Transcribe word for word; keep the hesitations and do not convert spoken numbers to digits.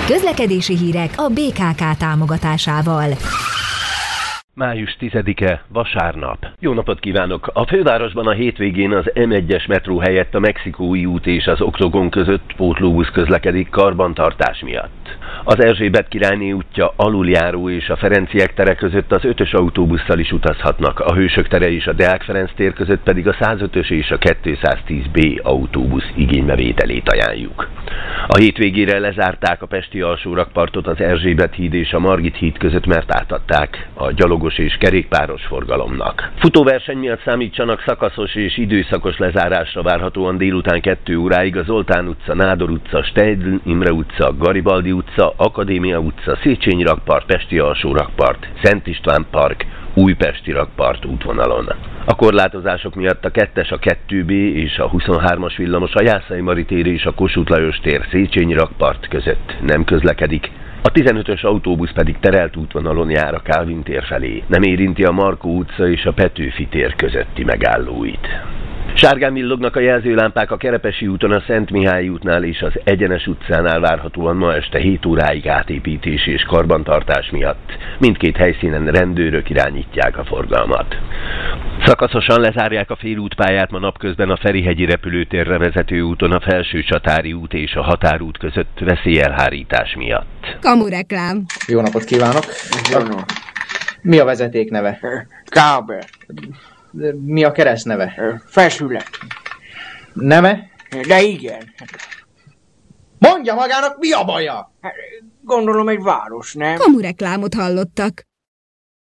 Közlekedési hírek a bé ká ká támogatásával. május tizedike, vasárnap. Jó napot kívánok! A fővárosban a hétvégén az em egyes metró helyett a Mexikói út és az Oktogon között pótlóbusz közlekedik karbantartás miatt. Az Erzsébet királyné útja aluljáró és a Ferenciek tere között az ötös autóbusszal is utazhatnak, a Hősök tere és a Deák Ferenc tér között pedig a százötös és a kétszáztíz bé autóbusz igénybevételét ajánljuk. A hétvégére lezárták a pesti alsórakpartot az Erzsébet híd és a Margit híd között, mert átadták a gyalogos és kerékpáros forgalomnak. Futóverseny miatt számítsanak szakaszos és időszakos lezárásra várhatóan délután kettő óráig a Zoltán utca, Nádor utca, Steindl Imre utca, Garibaldi utca, Akadémia utca, Széchenyi rakpart, Pesti alsórakpart, Szent István park, Újpesti rakpart útvonalon. A korlátozások miatt a kettes, a kettő bé és a huszonhármas villamos a Jászai Mari tér és a Kossuth Lajos tér Széchenyi rakpart között nem közlekedik. A tizenötös autóbusz pedig terelt útvonalon jár a Kálvin tér felé. Nem érinti a Markó utca és a Petőfi tér közötti megállóit. Sárgán villognak a jelzőlámpák a Kerepesi úton, a Szent Mihály útnál és az Egyenes utcánál várhatóan ma este hét óráig átépítés és karbantartás miatt. Mindkét helyszínen rendőrök irányítják a forgalmat. Szakaszosan lezárják a félútpályát ma napközben a Ferihegyi repülőtérre vezető úton a Felsőcsatári út és a Határút között veszélyelhárítás miatt. Kamureklám. Jó napot kívánok! Jó. Mi a vezeték neve? Kábel. Mi a keresztneve? Feszület. Neve? De igen. Mondja magának, mi a baja? Gondolom egy város, nem? Kamureklámot hallottak.